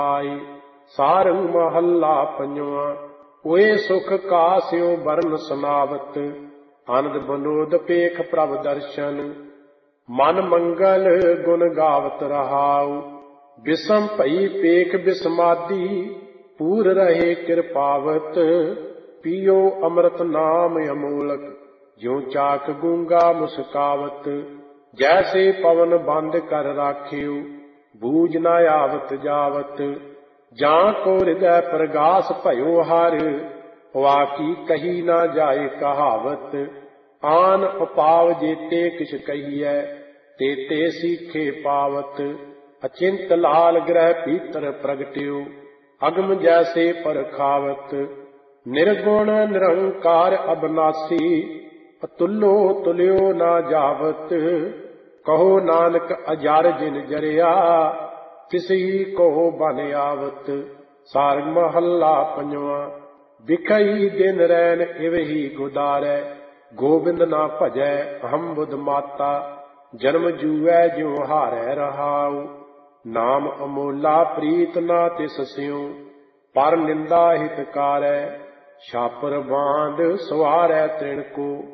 ਆਈ। ਸਾਰੰਗ ਮਹੱਲਾ ਪੰਜਵਾਂ। ਕੋਏ ਸੁਖ ਕਾਸਿਓ ਬਰਨ ਸੁਨਾਵਤ, ਆਨੰਦ ਬਨੋਦ ਪੇਖ ਪ੍ਰਭ ਦਰਸ਼ਨ। ਮਨ ਮੰਗਲ ਗੁਣ ਗਾਵਤ ਰਹਾਉ, ਬਿਸਮ ਭਈ ਪੇਖ ਬਿਸਮਾਦੀ। ਪੂਰ ਰਹੇ ਕਿਰਪਾਵਤ, ਪੀਓ ਅੰਮ੍ਰਿਤ ਨਾਮ ਅਮੋਲਕ। ਜਿਉ ਚਾਕ ਗੂੰਗਾ ਮੁਸਕਾਵਤ, ਜੈਸੇ ਪਵਨ ਬੰਦ ਕਰ ਰਾਖਿਓ। ਬੂਝ ਨਾ ਆਵਤ ਜਾਵਤ, ਜਾਂ ਕੋ ਹਿਰਦੈ ਪ੍ਰਗਾਸ ਭਇਓ ਹਰਿ। ਹਵਾ ਕੀ ਕਹੀ ਨਾ ਜਾਏ ਕਹਾਵਤ, ਆਨ ਉਪਾਵ ਜੇਤੇ ਕਿਛ ਕਹੀਐ। ਤੇਤੇ ਸੀਖੇ ਪਾਵਤ, ਅਚਿੰਤ ਲਾਲ ਗ੍ਰਹਿ ਭੀਤਰ ਪ੍ਰਗਟਿਓ। ਅਗਮ ਜੈਸੇ ਪਰਖਾਵਤ, ਨਿਰਗੁਣ ਨਿਰੰਕਾਰ ਅਬਨਾਸੀ। ਅਤੁੱਲੋ ਤੁਲਿਓ ਨਾ ਜਾਵਤ, ਕਹੋ ਨਾਨਕ ਅਜਰ ਜਿਨ ਜਰਿਆ। ਤਿਸਹੀ ਕੋ ਬਨ ਆਵਤ। ਸਾਰੰਗ ਮਹੱਲਾ ਪੰਜਵਾਂ। ਬਿਖਈ ਦਿਨ ਰੈਨ ਇਵਹੀ ਗੁਦਾਰੈ, ਗੋਬਿੰਦ ਨਾ ਭਜੈ ਅਹੰ ਬੁਧ ਮਾਤਾ। ਜਨਮ ਜੂਐ ਜਿਉ ਹਾਰੈ ਰਹਾਉ, ਨਾਮ ਅਮੋਲਾ ਪ੍ਰੀਤ ਨਾ ਤਿਸ ਸਿਉ। ਪਰ ਨਿੰਦਾ ਹਿਤਕਾਰੈ, ਛਾਪਰ ਬਾਂਧ ਸਵਾਰੈ ਤ੍ਰਿਣ ਕੋ।